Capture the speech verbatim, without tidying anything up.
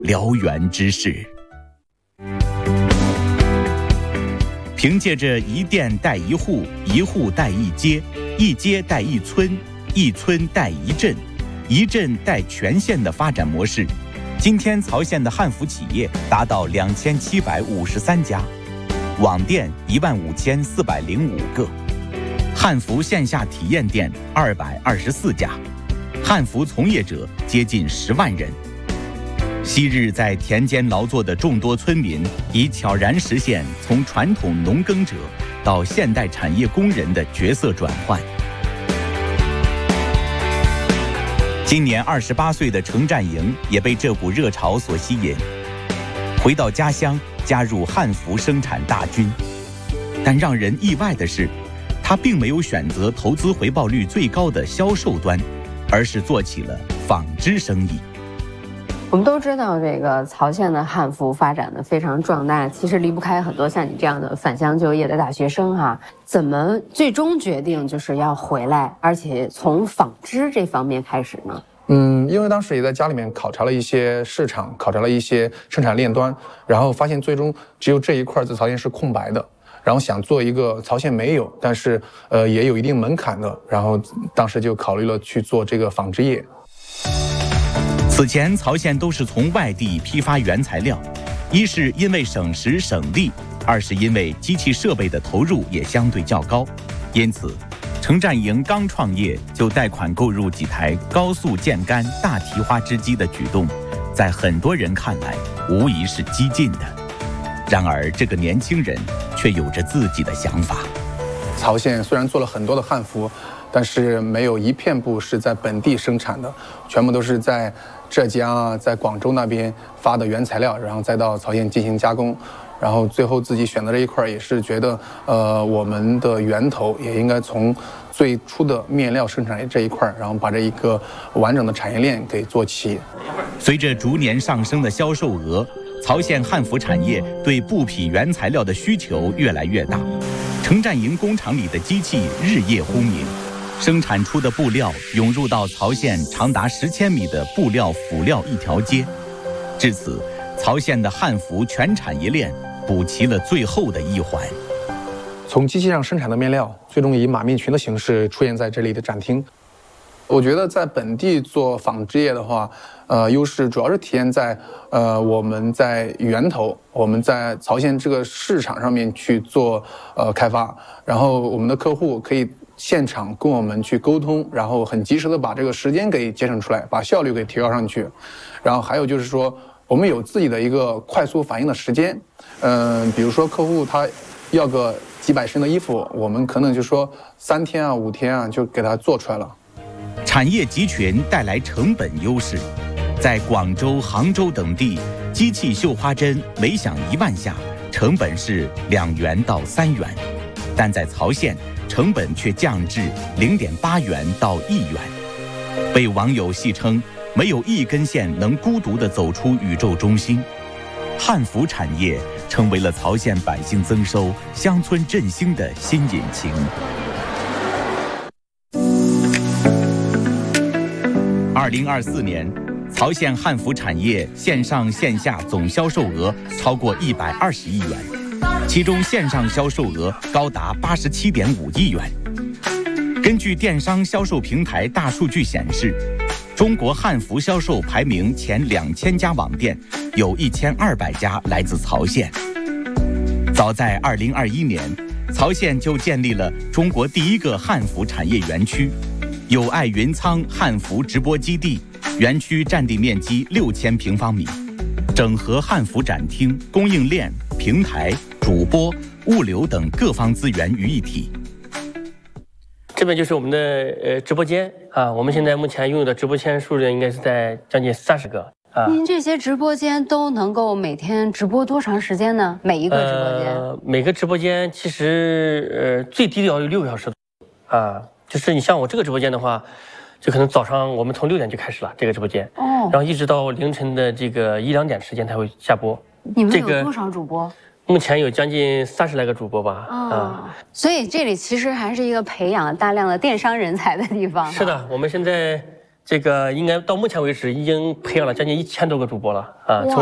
燎原之势。凭借着一店带一户，一户带一街，一街带一村，一村带一镇，一镇带全县的发展模式，今天曹县的汉服企业达到两千七百五十三家，网店一万五千四百零五个，汉服线下体验店二百二十四家，汉服从业者接近十万人。昔日在田间劳作的众多村民，已悄然实现从传统农耕者到现代产业工人的角色转换。今年二十八岁的程占营也被这股热潮所吸引，回到家乡加入汉服生产大军。但让人意外的是，他并没有选择投资回报率最高的销售端，而是做起了纺织生意。 我们都知道，这个曹县的汉服发展的非常壮大，其实离不开很多像你这样的返乡就业的大学生哈、啊。怎么最终决定就是要回来，而且从纺织这方面开始呢？ 嗯，因为当时也在家里面考察了一些市场，考察了一些生产链端，然后发现最终只有这一块在曹县是空白的，然后想做一个曹县没有，但是呃也有一定门槛的，然后当时就考虑了去做这个纺织业。 此前曹县都是从外地批发原材料，一是因为省时省力，二是因为机器设备的投入也相对较高，因此程占营刚创业就贷款购入几台高速箭杆大提花织机的举动，在很多人看来无疑是激进的。然而这个年轻人却有着自己的想法。 曹县虽然做了很多的汉服，但是没有一片布是在本地生产的，全部都是在浙江啊，在广州那边发的原材料，然后再到曹县进行加工，然后最后自己选的这一块也是觉得，呃，我们的源头也应该从最初的面料生产这一块，然后把这一个完整的产业链给做齐。 随着逐年上升的销售额，曹县汉服产业对布匹原材料的需求越来越大，程占营工厂里的机器日夜轰鸣，生产出的布料涌入到曹县长达十千米的布料辅料一条街。至此，曹县的汉服全产业链补齐了最后的一环。 从机器上生产的面料，最终以马面裙的形式出现在这里的展厅。我觉得在本地做纺织业的话，呃，优势主要是体现在呃我们在源头，我们在曹县这个市场上面去做呃开发，然后我们的客户可以现场跟我们去沟通，然后很及时的把这个时间给节省出来，把效率给提高上去。然后还有就是说，我们有自己的一个快速反应的时间，嗯、呃，比如说客户他要个几百身的衣服，我们可能就说三天啊、五天啊就给他做出来了。 产业集群带来成本优势，在广州、杭州等地，机器绣花针每响一万下，成本是两元到三元，但在曹县，成本却降至零点八元到一元。被网友戏称，没有一根线能孤独地走出宇宙中心。汉服产业成为了曹县百姓增收、乡村振兴的新引擎。二零二四年，曹县汉服产业线上线下总销售额超过一百二十亿元，其中线上销售额高达八十七点五亿元。根据电商销售平台大数据显示，中国汉服销售排名前两千家网店，有一千二百家来自曹县。早在二零二一年，曹县就建立了中国第一个汉服产业园区。友爱云仓汉服直播基地，园区占地面积六千平方米，整合汉服展厅、供应链、平台、主播、物流等各方资源于一体。 这边就是我们的呃直播间啊，我们现在目前拥有的直播间数量应该是在将近三十个啊。 您这些直播间都能够每天直播多长时间呢？每一个直播间？ 呃，每个直播间其实呃最低的要有六个小时啊。就是你像我这个直播间的话，就可能早上我们从六点就开始了这个直播间，哦，然后一直到凌晨的这个一两点时间才会下播。 你们有多少主播？ 这个、目前有将近三十来个主播吧。 哦、啊，所以这里其实还是一个培养大量的电商人才的地方。 是的，我们现在这个应该到目前为止已经培养了将近一千多个主播了啊。